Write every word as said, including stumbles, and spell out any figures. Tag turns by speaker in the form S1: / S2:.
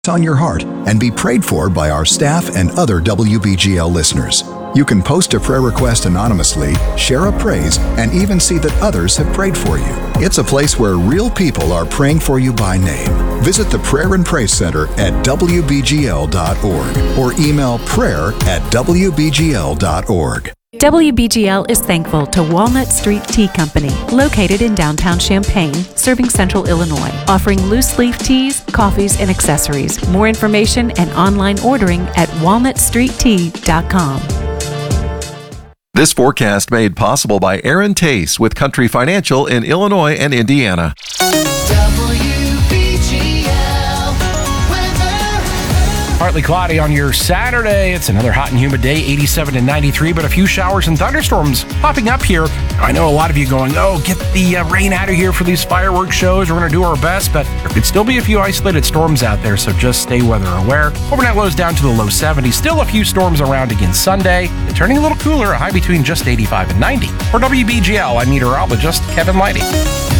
S1: on your heart and be prayed for by our staff and other W B G L listeners. You can post a prayer request anonymously, share a praise, and even see that others have prayed for you. It's a place where real people are praying for you by name. Visit the Prayer and Praise Center at W B G L dot org or email prayer at W B G L dot org.
S2: W B G L is thankful to Walnut Street Tea Company, located in downtown Champaign, serving central Illinois, offering loose leaf teas, coffees, and accessories. More information and online ordering at walnut street tea dot com.
S3: This forecast made possible by Aaron Tace with Country Financial in Illinois and Indiana.
S4: Partly cloudy on your Saturday. It's another hot and humid day, eighty-seven to ninety-three, but a few showers and thunderstorms popping up here. I know a lot of you going, oh, get the uh, rain out of here for these fireworks shows. We're going to do our best, but there could still be a few isolated storms out there, so just stay weather aware. Overnight lows down to the low seventies. Still a few storms around again Sunday. And turning a little cooler, a high between just eighty-five and ninety. For W B G L, I'm meteorologist Kevin Lighty.